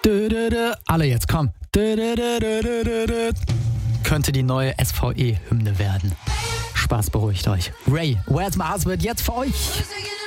Alle jetzt, komm. Könnte die neue SVE-Hymne werden. Spaß, beruhigt euch. Ray, Where's My Husband, jetzt für euch.